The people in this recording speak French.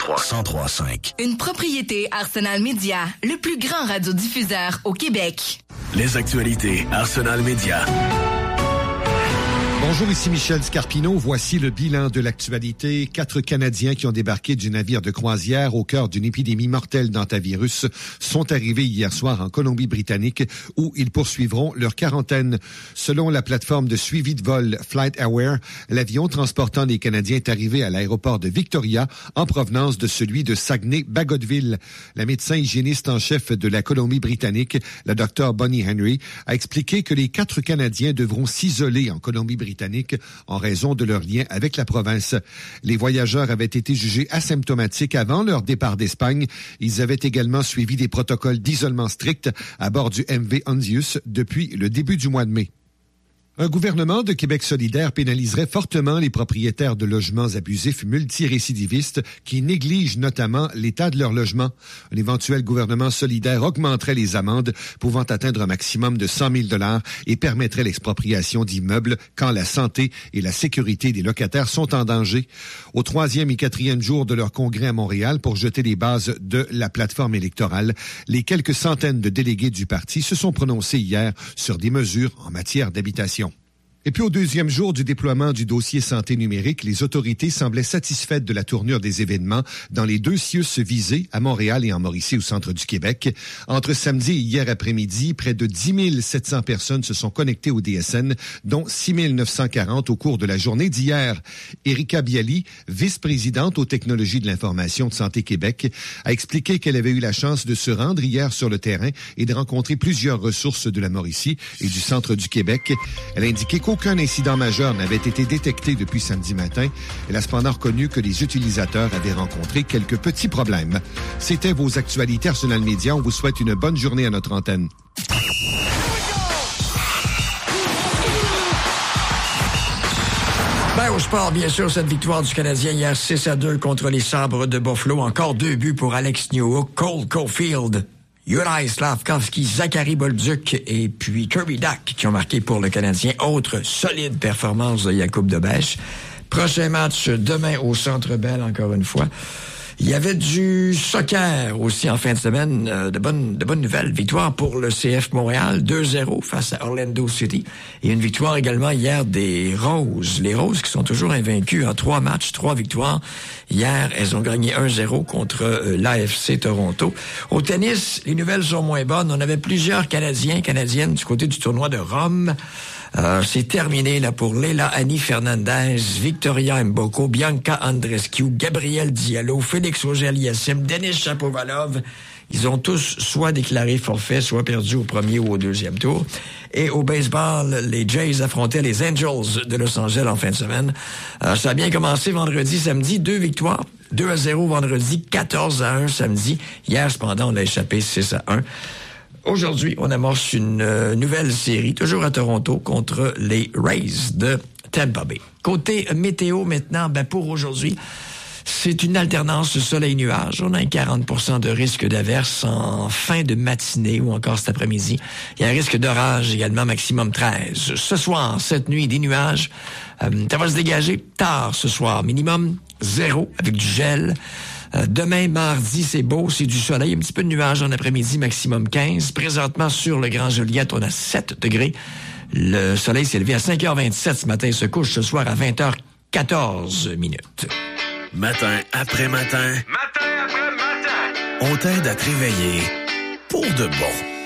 103.5. Une propriété Arsenal Media, le plus grand radiodiffuseur au Québec. Les actualités Arsenal Media. Bonjour, ici Michel Scarpino. Voici le bilan de l'actualité. 4 Canadiens qui ont débarqué du navire de croisière au cœur d'une épidémie mortelle d'hantavirus sont arrivés hier soir en Colombie-Britannique où ils poursuivront leur quarantaine. Selon la plateforme de suivi de vol FlightAware, l'avion transportant les Canadiens est arrivé à l'aéroport de Victoria en provenance de celui de Saguenay-Bagotville. La médecin hygiéniste en chef de la Colombie-Britannique, la Dr Bonnie Henry, a expliqué que les 4 Canadiens devront s'isoler en Colombie-Britannique en raison de leur lien avec la province. Les voyageurs avaient été jugés asymptomatiques avant leur départ d'Espagne. Ils avaient également suivi des protocoles d'isolement stricts à bord du MV Hondius depuis le début du mois de mai. Un gouvernement de Québec solidaire pénaliserait fortement les propriétaires de logements abusifs multirécidivistes qui négligent notamment l'état de leur logement. Un éventuel gouvernement solidaire augmenterait les amendes pouvant atteindre un maximum de 100 000 $ et permettrait l'expropriation d'immeubles quand la santé et la sécurité des locataires sont en danger. Au 3e et 4e jour de leur congrès à Montréal pour jeter les bases de la plateforme électorale, les quelques centaines de délégués du parti se sont prononcés hier sur des mesures en matière d'habitation. Et puis au 2e jour du déploiement du dossier santé numérique, les autorités semblaient satisfaites de la tournure des événements dans les 2 CIUS visés, à Montréal et en Mauricie, au centre du Québec. Entre samedi et hier après-midi, près de 10 700 personnes se sont connectées au DSN, dont 6 940 au cours de la journée d'hier. Erika Bialy, vice-présidente aux technologies de l'information de Santé Québec, a expliqué qu'elle avait eu la chance de se rendre hier sur le terrain et de rencontrer plusieurs ressources de la Mauricie et du centre du Québec. Elle a indiqué qu'aucun incident majeur n'avait été détecté depuis samedi matin. Elle a cependant reconnu que les utilisateurs avaient rencontré quelques petits problèmes. C'était vos actualités Arsenal Media. On vous souhaite une bonne journée à notre antenne. Au sport, bien sûr, cette victoire du Canadien hier 6-2 contre les Sabres de Buffalo. Encore 2 buts pour Alex Newhook, Cole Caulfield, Juraj Slafkovský, Zachary Bolduc et puis Kirby Dach qui ont marqué pour le Canadien. Autre solide performance de Jakub Dobeš. Prochain match demain au Centre Bell, encore une fois. Il y avait du soccer aussi en fin de semaine. De bonnes nouvelles. Victoire pour le CF Montréal, 2-0 face à Orlando City. Et une victoire également hier des Roses. Les Roses qui sont toujours invaincus en 3 matchs, 3 victoires. Hier, elles ont gagné 1-0 contre l'AFC Toronto. Au tennis, les nouvelles sont moins bonnes. On avait plusieurs Canadiennes du côté du tournoi de Rome. C'est terminé là pour Leila Annie Fernandez, Victoria Mboko, Bianca Andreescu, Gabriel Diallo, Félix Auger-Aliassime, Denis Shapovalov. Ils ont tous soit déclaré forfait, soit perdu au premier ou au 2e tour. Et au baseball, les Jays affrontaient les Angels de Los Angeles en fin de semaine. Ça a bien commencé vendredi, samedi, 2 victoires. 2-0 vendredi, 14-1 samedi. Hier, cependant, on a échappé 6-1. Aujourd'hui, on amorce une nouvelle série, toujours à Toronto, contre les Rays de Tampa Bay. Côté météo maintenant, pour aujourd'hui, c'est une alternance soleil-nuage. On a un 40% de risque d'averse en fin de matinée ou encore cet après-midi. Il y a un risque d'orage également, maximum 13. Ce soir, cette nuit, des nuages. Ça va se dégager tard ce soir. Minimum 0 avec du gel. Demain, mardi, c'est beau, c'est du soleil, un petit peu de nuages en après-midi, maximum 15. Présentement, sur le Grand Joliette, on a 7 degrés. Le soleil s'est levé à 5h27 ce matin, se couche ce soir à 20h14 minutes. Matin après matin. Matin après matin. On t'aide à te réveiller pour de bon.